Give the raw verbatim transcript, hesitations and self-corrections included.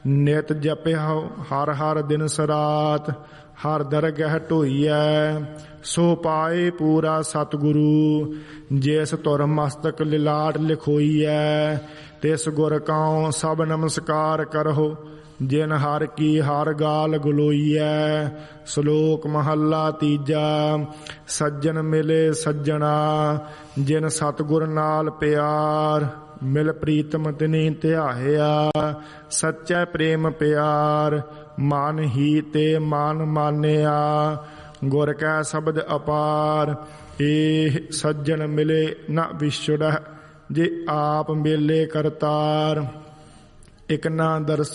ਨਿਤ ਜਪਿਆ ਹਰ ਹਰ ਦਿਨ ਸਰਾਤ, ਹਰ ਦਰਗਹਿ ਢੋਈਐ ਸੋ ਪਾਏ ਪੂਰਾ ਸਤਿਗੁਰੂ। ਜਿਸ ਧੁਰ ਮਸਤਕ ਲਿਲਾਟ ਲਿਖੋਈਐ ਤਿਸ ਗੁਰ ਕਉ ਸਭ ਨਮਸਕਾਰ ਕਰਹੁ। ਜਿਨ ਹਰ ਕੀ ਹਰ ਗਾਲ ਗਲੋਈਐ। ਸ਼ਲੋਕ ਮਹੱਲਾ ਤੀਜਾ। ਸੱਜਣ ਮਿਲੇ ਸੱਜਣਾ ਜਿਨ ਸਤਿਗੁਰ ਨਾਲ ਪਿਆਰ, ਮਿਲ ਪ੍ਰੀਤਮ ਤਿਨੀ ਧਿਆਇਆ ਸੱਚੈ ਪ੍ਰੇਮ ਪਿਆਰ। ਮਨ ਹੀ ਤੇ ਮਨ ਮਾਨਿਆ ਗੁਰ ਕੈ ਸ਼ਬਦ ਅਪਾਰ। ਇਹ ਸੱਜਣ ਮਿਲੇ ਨ ਵਿਛੜੈ ਜੇ ਆਪ ਮੇਲੇ ਕਰਤਾਰ। ਇਕ ਨਾ ਦਰਸ